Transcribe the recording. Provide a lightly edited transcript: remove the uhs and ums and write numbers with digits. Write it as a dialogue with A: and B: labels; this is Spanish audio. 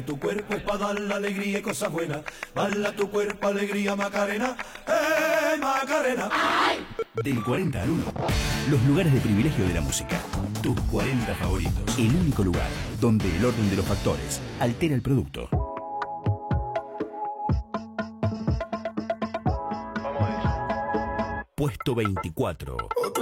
A: Tu cuerpo es para dar la alegría y cosas buenas. Bala tu cuerpo, alegría, Macarena. Macarena!
B: Del 40 al 1, los lugares de privilegio de la música. Tus 40 favoritos. El único lugar donde el orden de los factores altera el producto. Puesto 24.